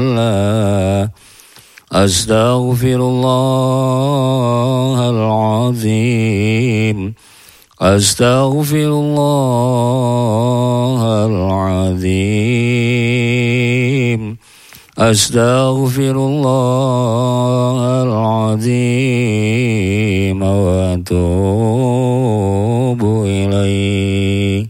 Astaghfirullahaladzim. Astaghfirullahaladzim. Astaghfirullahaladzim wa atubu ilaih.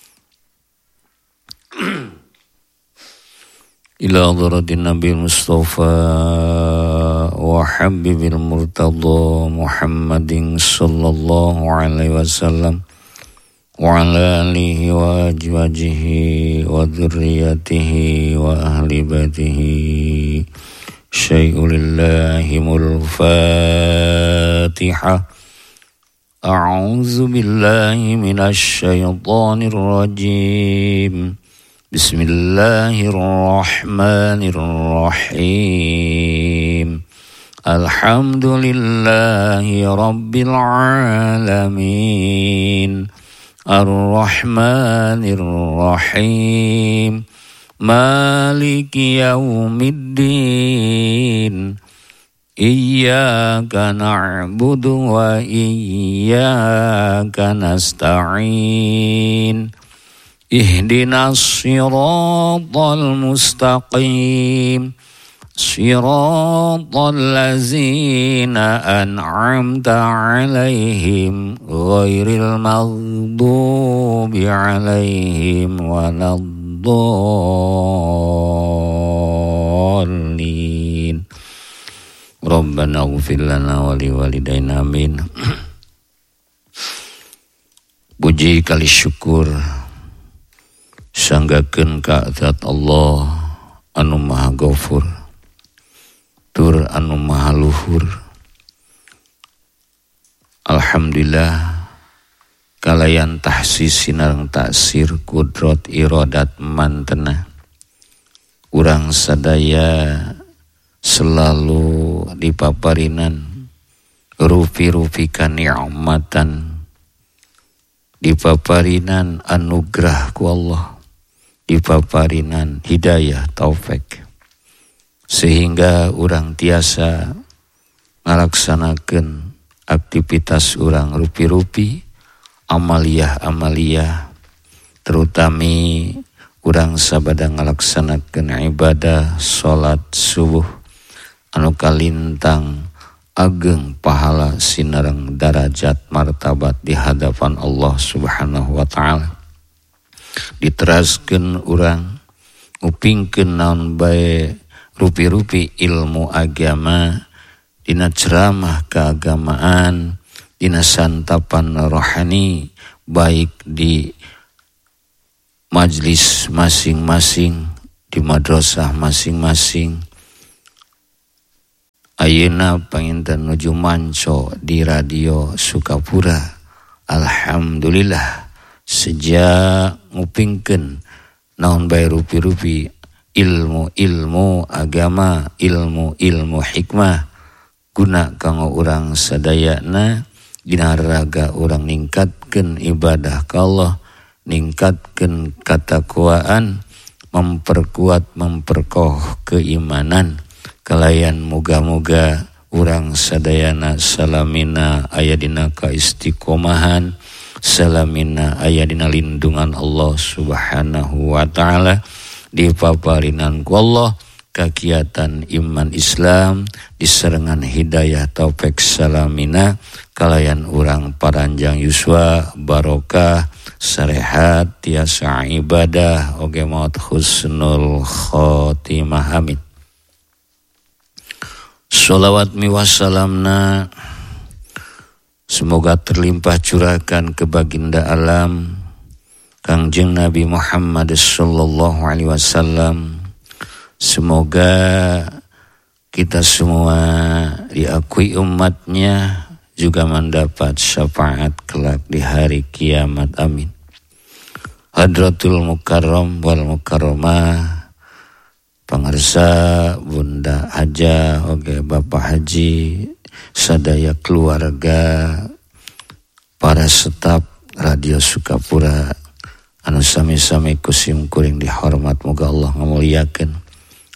Ila hadratin Nabi Mustafa wa habibil murtada Muhammadin sallallahu alaihi wasallam wa ala alihi wa azwajihi wa dzurriyyatihi wa ahli baitihi. Syai'ulillahimul Fatihah. A'udzu billahi minasy syaithanir rajim. Bismillahirrahmanirrahim. Alhamdulillahi rabbil alamin. Ar-Rahmanir-Rahim. Maliki yaumiddin. Iyyaka na'budu wa iyyaka nasta'in. Ihdinas siratal mustaqim. Siratal ladzina an'amta 'alaihim ghairil maghdubi 'alaihim waladdallin. Rabbana ighfir lana wa liwalidayna amin. Puji kali syukur sanggakeun ka zat Allah anu maha ghafur, tur anu maha luhur. Alhamdulillah kalayan tahsis sinareng taksir kudrat iradat mantena urang sadaya selalu dipaparinan rupi-rupikan ni'matan, dipaparinan anugerah ku Allah, dipaparinan hidayah taufik, sehingga urang tiasa ngalaksanakeun aktivitas urang rupi-rupi, amaliyah-amaliyah, terutami urang sabada ngalaksanakeun ibadah salat subuh anu kalintang ageng pahala sinareng darajat martabat di hadapan Allah Subhanahu wa taala. Diteraskeun urang ngupingkeun naon bae rupi-rupi ilmu agama dina ceramah keagamaan, dina santapan rohani, baik di majlis masing-masing, di madrasah masing-masing. Ayeuna panginten nuju manco di radio Sukapura. Alhamdulillah sejak ngupingkeun naon bae rupi-rupi ilmu agama, ilmu hikmah guna kanggo urang sadayana dina raga urang ningkatkeun ibadah ka Allah, ningkatkeun katakwaan, memperkoh keimanan. Kalayan muga-muga urang sadayana salamina aya dina kaistiqomahan, salamina aya dina lindungan Allah Subhanahu wa taala, dipaparinan ku Allah kakiatan iman Islam, diserengan hidayah taufik salamina, kalayan urang paranjang yuswa barokah sarehat tiasa ibadah oge maot husnul khotimah amin. Sholawat miwassalamna semoga terlimpah curahkan ke baginda alam Kangjeng Nabi Muhammad sallallahu alaihi wasallam. Semoga kita semua diakui umatnya, juga mendapat syafaat kelak di hari kiamat amin. Hadratul Mukarram wal Mukarramah, pangarsa Bunda Haja oge Bapak Haji, sadaya keluarga, para staf Radio Sukapura anu sami-sami kusim kuring dihormat, moga Allah ngamuliakeun.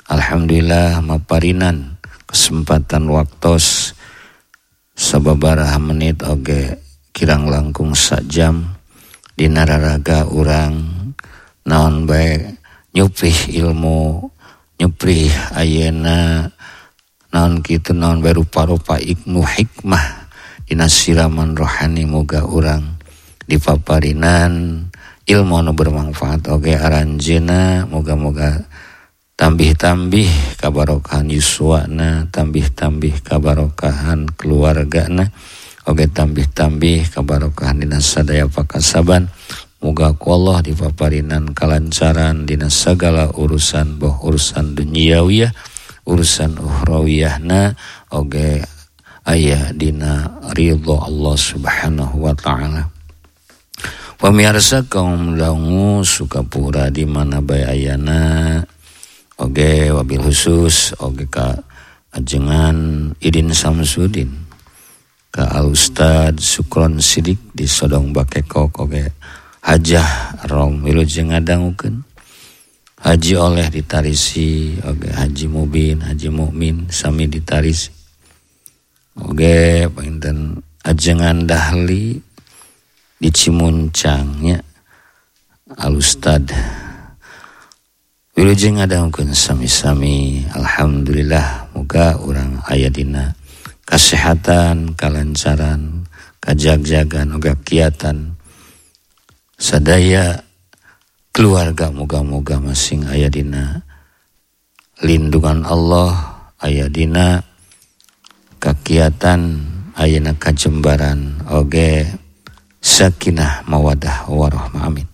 Alhamdulillah maparinan kesempatan waktos sababaraha menit oge kirang langkung sajam dina raraga urang naon bae nyuprih ilmu nyuprih ayeuna naon kitu naon bae rupa-rupa iknu hikmah dina siraman rohani moga urang dipaparinan ilmu nu bermanfaat oge aranjeuna moga-moga tambih-tambih kabarokahan yuswana, tambih-tambih kabarokahan keluargana, oge tambih-tambih kabarokahan dina sadaya pakasaban. Muga ku Allah dipaparinan kalancaran dina segala urusan, boh urusan duniawiyah, urusan ukhrawiyahna, oge aya dina ridho Allah Subhanahu wa taala. Pamirsa kaum dangu sukapura di mana bae ayana. Oge wabil khusus oge ka ajengan Idin Samsudin ka Al Ustad Sukron Sidik di Sodong Bakekok oge hajah rong wilujeng ngadangukeun haji oleh ditarisi oge haji mubin haji mukmin sami ditarisi oge panginten ajengan dahli di Cimuncangnya Al Ustad wilujeng ngadangukeun sami-sami. Alhamdulillah muga urang aya dina kasehatan, kalancaran, kajag-jagan, oga kiatan sadaya keluarga muga-muga masing aya dina lindungan Allah, aya dina kakiatan, ayeuna kajembaran oge sakinah mawadah warahmah amin.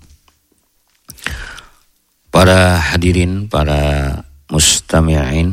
Para hadirin, para mustami'in,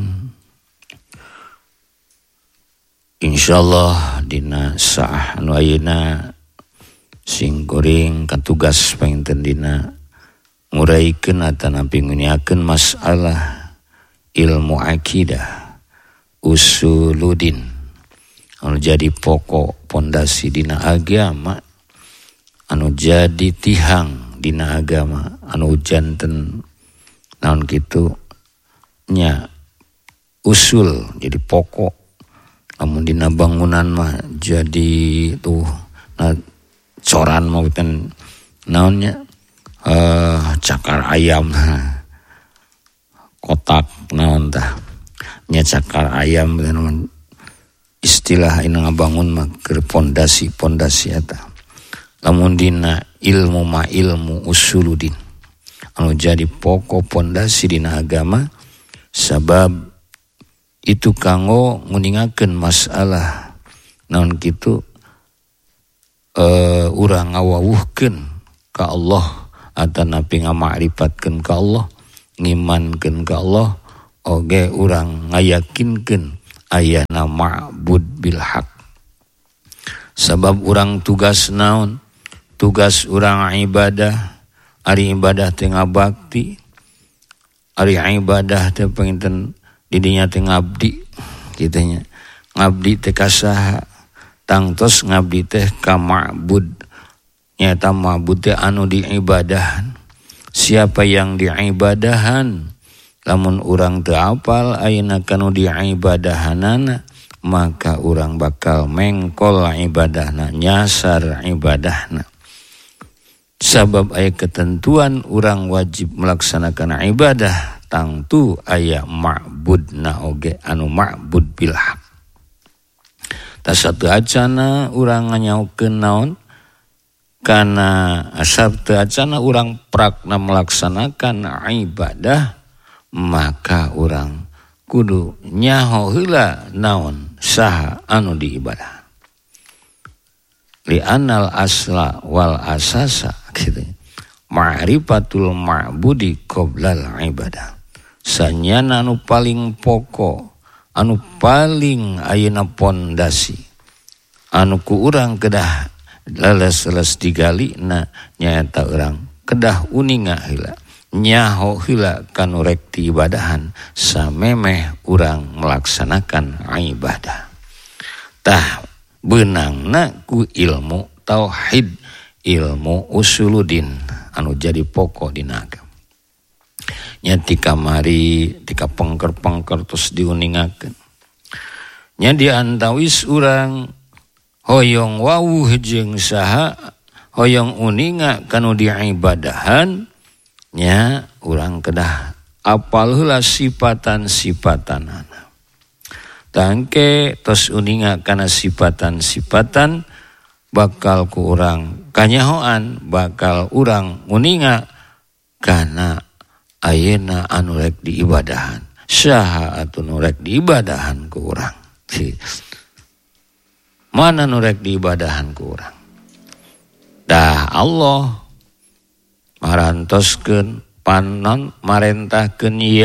insyaallah dina saah anu ayeuna sing kuring katugas panginten dina nguraikeun atanapi nguniakeun masalah ilmu akidah usuluddin anu jadi pokok pondasi dina agama anu jadi tihang dina agama anu janten naon kitu nya usul jadi pokok lamun dina bangunan mah jadi tuh coran mauten naonnya cakar ayam kotak naon tah nya cakar ayam naon istilah ina ngabangun mah keur pondasi eta lamun dina ilmu ma ilmu usuluddin anu jadi pokok pondasi dina agama sabab itu kanggo nguningakeun masalah naon kitu urang ngawawuhkeun ka Allah atanapi ngama'rifatkeun ka Allah ngimankeun ka Allah oge urang ngayakinkeun ayana ma'bud bil haq sabab urang tugas naon tugas urang ibadah ari ibadah teh ngabakti ari ibadah teh panginten di dinya teh ngabdi kitu nya ngabdi teh ka saha tangtos ngabdi teh ka ma'bud nyata ma'bud teh anu diibadahan siapa yang diibadahan lamun urang teu apal ayeuna kanu diibadahanana maka urang bakal mengkol ibadahna nyasar ibadahna sabab aya ketentuan urang wajib melaksanakan ibadah tangtu aya ma'budna oge anu ma'bud bil haq tasatu acana urang nganyaokeun naon kana asab teu acana urang prakna melaksanakan ibadah maka urang kudu nyaho heula naon saha anu diibadah li anal asla wal asasa gitu ma'rifatul ma'budi qoblal ibadah sanyana anu paling pokok anu paling ayeuna pondasi anu ku urang kedah leles-leles digali na nyaeta urang kedah uninga heula nyaho heula kanu rek diibadahan samemeh urang melaksanakan ibadah tah beunangna ku ilmu tauhid ilmu usuluddin anu jadi pokok dina agama nya ti kamari tika pengker-pengker terus diuningakeun nya diantawis urang hoyong wawuh jeung saha hoyong uninga kanu diibadahan nya urang kedah apal heula sifatan-sifatanana tangke tos uninga kana sifatan-sifatan bakal ku urang kanyahoan bakal urang uninga kana ayeuna anu rek diibadahan saha atuh nu rek diibadahan ku urang mana nu rek diibadahan ku urang dah Allah marantoskeun panon marentahkeun